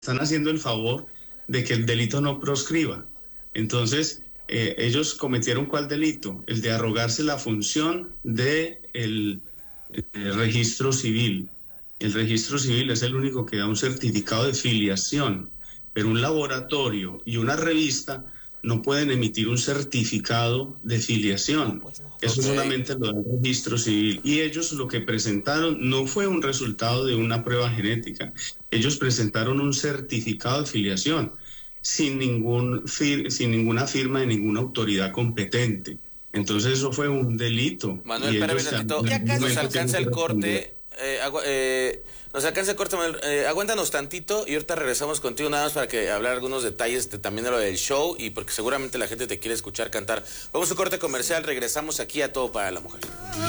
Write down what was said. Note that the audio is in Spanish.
están haciendo el favor de que el delito no proscriba. Entonces, ellos cometieron ¿cuál delito? El de arrogarse la función de el registro civil. El registro civil es el único que da un certificado de filiación, pero un laboratorio y una revista no pueden emitir un certificado de filiación. Eso solamente lo da el registro civil. Y ellos lo que presentaron no fue un resultado de una prueba genética. Ellos presentaron un certificado de filiación sin ninguna firma de ninguna autoridad competente. Entonces eso fue un delito. Manuel, espérame tantito. Nos alcanza el corte. Nos alcanza el corte, Manuel. Aguántanos tantito y ahorita regresamos contigo nada más para que hablar algunos detalles también de lo del show y porque seguramente la gente te quiere escuchar cantar. Vamos a un corte comercial, regresamos aquí a Todo para la Mujer.